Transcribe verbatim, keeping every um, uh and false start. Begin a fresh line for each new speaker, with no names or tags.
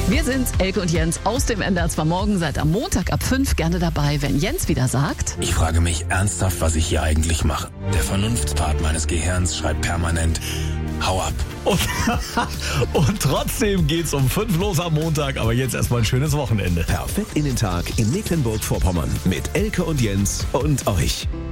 Wir sind's, Elke und Jens aus dem N D R zwei Morgen. Seid am Montag ab fünf gerne dabei, wenn Jens wieder sagt:
Ich frage mich ernsthaft, was ich hier eigentlich mache. Der Vernunftspart meines Gehirns schreibt permanent: Hau ab.
Und, und trotzdem geht's um fünf los am Montag, aber jetzt erstmal ein schönes Wochenende.
Perfekt in den Tag in Mecklenburg-Vorpommern mit Elke und Jens und euch.